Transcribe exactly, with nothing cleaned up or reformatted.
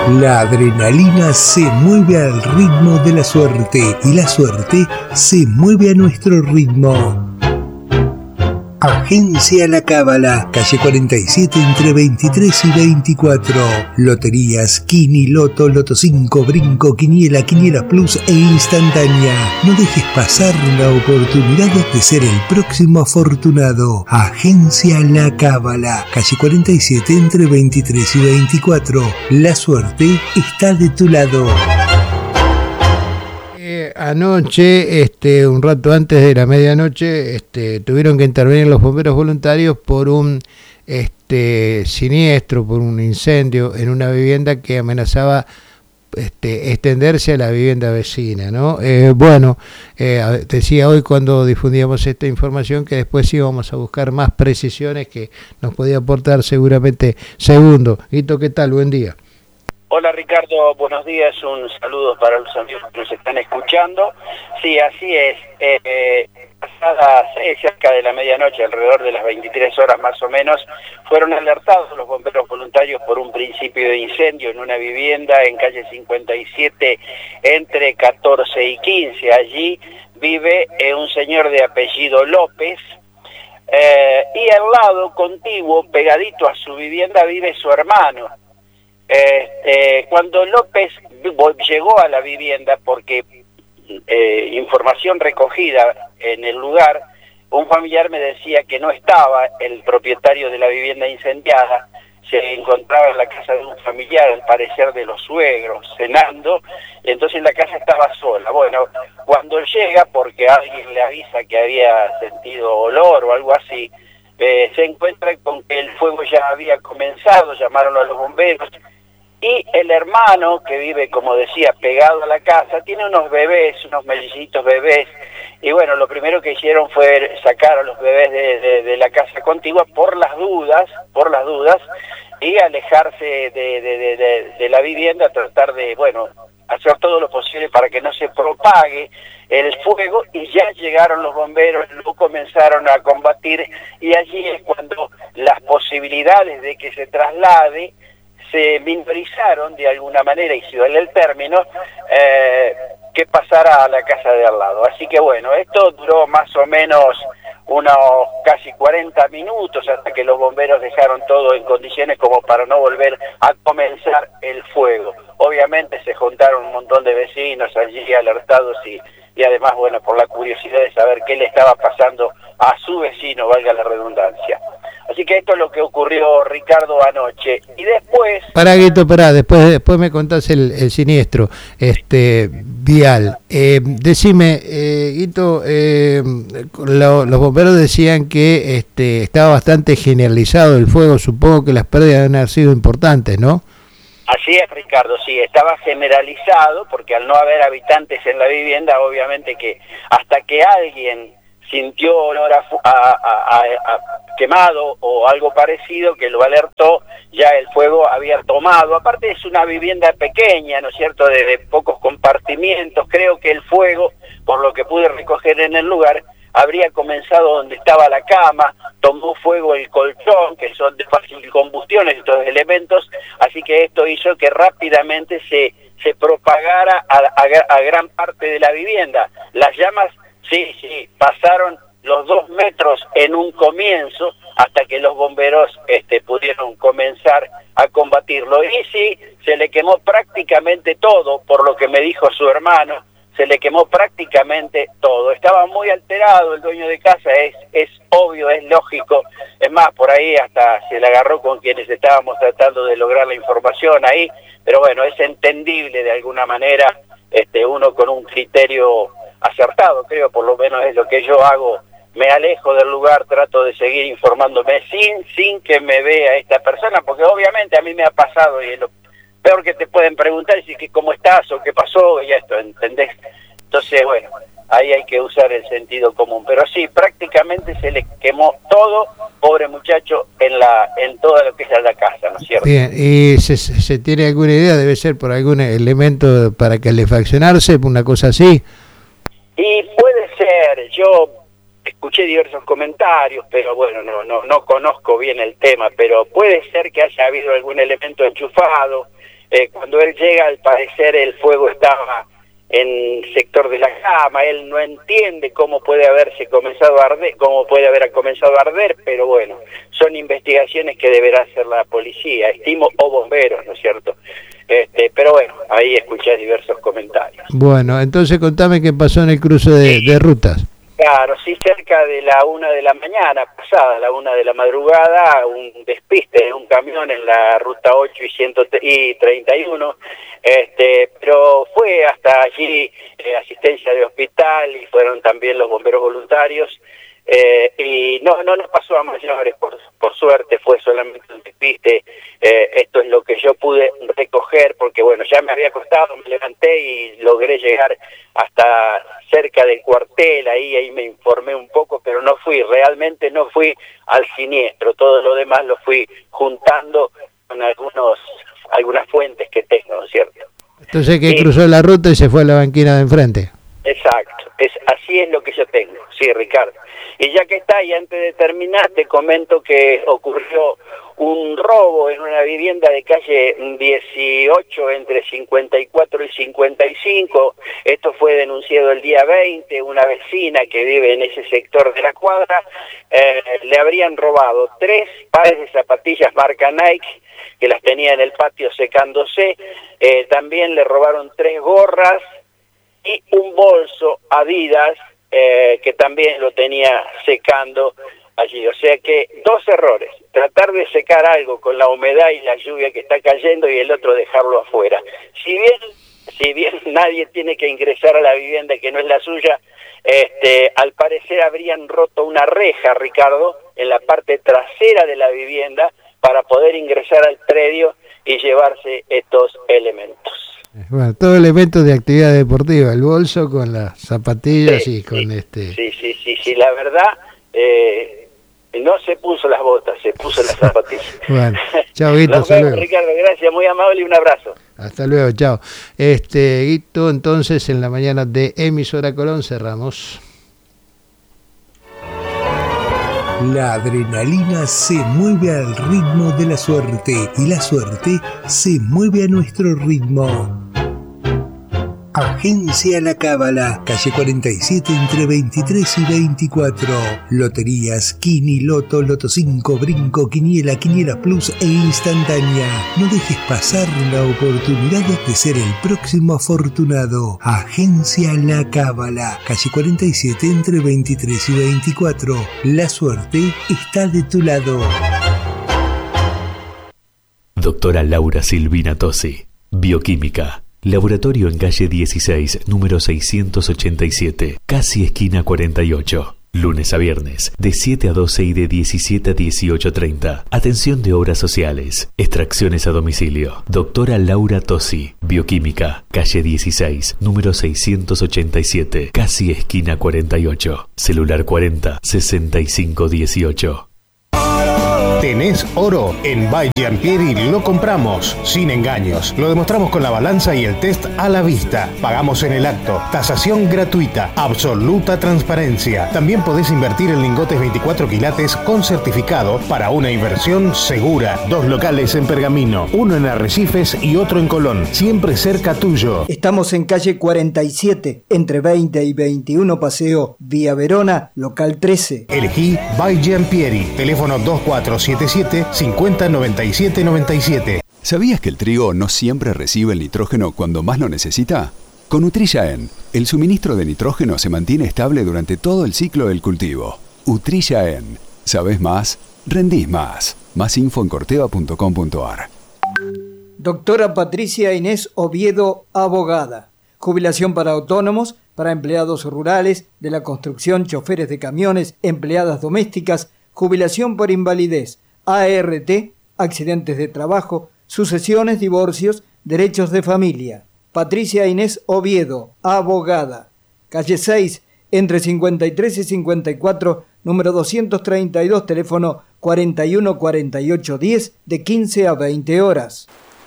La adrenalina se mueve al ritmo de la suerte y la suerte se mueve a nuestro ritmo. Agencia La Cábala, calle cuarenta y siete entre veintitrés y veinticuatro. Loterías, Kini, Loto, Loto cinco, Brinco, Quiniela, Quiniela Plus e Instantánea. No dejes pasar la oportunidad de ser el próximo afortunado. Agencia La Cábala, calle cuarenta y siete entre veintitrés y veinticuatro. La suerte está de tu lado. Anoche, este, un rato antes de la medianoche, este, tuvieron que intervenir los bomberos voluntarios por un este, siniestro, por un incendio en una vivienda que amenazaba este, extenderse a la vivienda vecina, ¿no? Eh, bueno, eh, decía hoy cuando difundíamos esta información que después íbamos a buscar más precisiones que nos podía aportar seguramente Segundo. Hito, ¿qué tal? Buen día. Hola Ricardo, buenos días, un saludo para los amigos que nos están escuchando. Sí, así es, eh, pasadas eh, cerca de la medianoche, alrededor de las veintitrés horas más o menos, fueron alertados los bomberos voluntarios por un principio de incendio en una vivienda en calle cincuenta y siete entre catorce y quince. Allí vive eh, un señor de apellido López, eh, y al lado, contiguo, pegadito a su vivienda, vive su hermano. Este, cuando López llegó a la vivienda, porque eh, información recogida en el lugar, un familiar me decía que no estaba el propietario de la vivienda incendiada, se encontraba en la casa de un familiar, al parecer de los suegros, cenando, entonces la casa estaba sola. Bueno, cuando llega, porque alguien le avisa que había sentido olor o algo así, eh, se encuentra con que el fuego ya había comenzado, llamaron a los bomberos. Y el hermano, que vive, como decía, pegado a la casa, tiene unos bebés, unos mellicitos bebés, y bueno, lo primero que hicieron fue sacar a los bebés de, de, de la casa contigua por las dudas, por las dudas, y alejarse de, de, de, de, de la vivienda, tratar de, bueno, hacer todo lo posible para que no se propague el fuego, y ya llegaron los bomberos, lo comenzaron a combatir, y allí es cuando las posibilidades de que se traslade se minorizaron de alguna manera, y si vale el término, eh, que pasara a la casa de al lado. Así que bueno, esto duró más o menos unos casi cuarenta minutos hasta que los bomberos dejaron todo en condiciones como para no volver a comenzar el fuego. Obviamente se juntaron un montón de vecinos allí alertados y, y además, bueno, por la curiosidad de saber qué le estaba pasando a su vecino, valga la redundancia. Así que esto es lo que ocurrió, Ricardo, anoche. Y después... Pará, Guito, pará, después, después me contás el, el siniestro este vial. Eh, decime, eh, Guito, eh, lo, los bomberos decían que este estaba bastante generalizado el fuego, supongo que las pérdidas deben haber sido importantes, ¿no? Así es, Ricardo, sí, estaba generalizado, porque al no haber habitantes en la vivienda, obviamente que hasta que alguien sintió olor a, a, a, a, a quemado o algo parecido que lo alertó, ya el fuego había tomado. Aparte es una vivienda pequeña, ¿no es cierto?, de, de pocos compartimientos. Creo que el fuego, por lo que pude recoger en el lugar, habría comenzado donde estaba la cama, tomó fuego el colchón, que son de fácil combustión estos elementos, así que esto hizo que rápidamente se, se propagara a, a, a gran parte de la vivienda. Las llamas, sí, sí, pasaron los dos metros en un comienzo hasta que los bomberos este, pudieron comenzar a combatirlo. Y sí, se le quemó prácticamente todo, por lo que me dijo su hermano, se le quemó prácticamente todo. Estaba muy alterado el dueño de casa, es, es obvio, es lógico. Es más, por ahí hasta se le agarró con quienes estábamos tratando de lograr la información ahí, pero bueno, es entendible de alguna manera, este, uno con un criterio acertado, creo, por lo menos es lo que yo hago. Me alejo del lugar, trato de seguir informándome sin sin que me vea esta persona, porque obviamente a mí me ha pasado y es lo peor que te pueden preguntar es que cómo estás o qué pasó y esto, ¿entendés? Entonces, bueno, ahí hay que usar el sentido común. Pero sí, prácticamente se le quemó todo, pobre muchacho, en la en toda lo que es la casa, ¿no es cierto? Bien, ¿y se, se tiene alguna idea? ¿Debe ser por algún elemento para calefaccionarse, una cosa así? Y puede ser, yo escuché diversos comentarios, pero bueno, no, no, no conozco bien el tema, pero puede ser que haya habido algún elemento enchufado. Eh, cuando él llega, al parecer el fuego estaba en el sector de la cama, él no entiende cómo puede haberse comenzado a arder, cómo puede haber comenzado a arder, pero bueno, son investigaciones que deberá hacer la policía, estimo, o bomberos, ¿no es cierto? Este, pero bueno, ahí escuché diversos comentarios. Bueno, entonces contame qué pasó en el cruce de, de rutas. Claro, sí, cerca de la una de la mañana, pasada la una de la madrugada, un despiste de un camión en la ruta ocho y ciento treinta y uno, este, pero fue hasta allí eh, asistencia de hospital y fueron también los bomberos voluntarios. Eh, y no no nos pasó a mayores, por, por suerte fue solamente un despiste. Eh, esto es lo que yo pude recoger, porque bueno, ya me había costado, me levanté y logré llegar hasta cerca del cuartel, ahí ahí me informé un poco, pero no fui, realmente no fui al siniestro, todo lo demás lo fui juntando con algunos algunas fuentes que tengo, ¿no es cierto? Entonces que y, cruzó la ruta y se fue a la banquina de enfrente. Exacto, es así es lo que yo tengo, sí, Ricardo. Y ya que está, y antes de terminar, te comento que ocurrió un robo en una vivienda de calle dieciocho entre cincuenta y cuatro y cincuenta y cinco. Esto fue denunciado el día veinte, una vecina que vive en ese sector de la cuadra, eh, le habrían robado tres pares de zapatillas marca Nike, que las tenía en el patio secándose, eh, también le robaron tres gorras, y un bolso Adidas eh, que también lo tenía secando allí. O sea que dos errores: tratar de secar algo con la humedad y la lluvia que está cayendo, y el otro dejarlo afuera. Si bien, si bien nadie tiene que ingresar a la vivienda que no es la suya, este, al parecer habrían roto una reja, Ricardo, en la parte trasera de la vivienda para poder ingresar al predio y llevarse estos elementos. Bueno, todo elemento de actividad deportiva, el bolso con las zapatillas sí, y con sí, este... Sí, sí, sí, sí, la verdad, eh, no se puso las botas, se puso las zapatillas. Bueno, chao Guito, hasta luego. Ricardo, gracias, muy amable y un abrazo. Hasta luego, chao. Este, Guito, entonces en la mañana de Emisora Colón cerramos. La adrenalina se mueve al ritmo de la suerte y la suerte se mueve a nuestro ritmo. Agencia La Cábala, calle cuarenta y siete entre veintitrés y veinticuatro. Loterías, Kini, Loto, Loto cinco, Brinco, Quiniela, Quiniela Plus e Instantánea. No dejes pasar la oportunidad de ser el próximo afortunado. Agencia La Cábala, calle cuarenta y siete entre veintitrés y veinticuatro. La suerte está de tu lado. Doctora Laura Silvina Tosi, Bioquímica. Laboratorio en calle dieciséis, número seiscientos ochenta y siete, casi esquina cuarenta y ocho. Lunes a viernes, de siete a doce y de diecisiete a dieciocho treinta. Atención de obras sociales. Extracciones a domicilio. Doctora Laura Tosi, Bioquímica, calle dieciséis, número seiscientos ochenta y siete, casi esquina cuarenta y ocho. Celular cuarenta, sesenta y cinco dieciocho. ¿Tenés oro? En By Giampieri lo compramos, sin engaños. Lo demostramos con la balanza y el test a la vista. Pagamos en el acto. Tasación gratuita. Absoluta transparencia. También podés invertir en lingotes veinticuatro quilates con certificado para una inversión segura. Dos locales en Pergamino, uno en Arrecifes y otro en Colón. Siempre cerca tuyo. Estamos en calle cuarenta y siete, entre veinte y veintiuno Paseo, Vía Verona, local trece. Elegí By Giampieri. Teléfono dos cuatro siete siete, cincuenta, noventa y siete, noventa y siete. ¿Sabías que el trigo no siempre recibe el nitrógeno cuando más lo necesita? Con Utrillaen, el suministro de nitrógeno se mantiene estable durante todo el ciclo del cultivo. Utrillaen. ¿Sabés más? Rendís más. Más info en corteva punto com punto a r. Doctora Patricia Inés Oviedo, abogada. Jubilación para autónomos, para empleados rurales, de la construcción, choferes de camiones, empleadas domésticas, jubilación por invalidez, A R T, accidentes de trabajo, sucesiones, divorcios, derechos de familia. Patricia Inés Oviedo, abogada. Calle seis, entre cincuenta y tres y cincuenta y cuatro, número doscientos treinta y dos, teléfono cuarenta y uno cuarenta y ocho diez, de quince a veinte horas.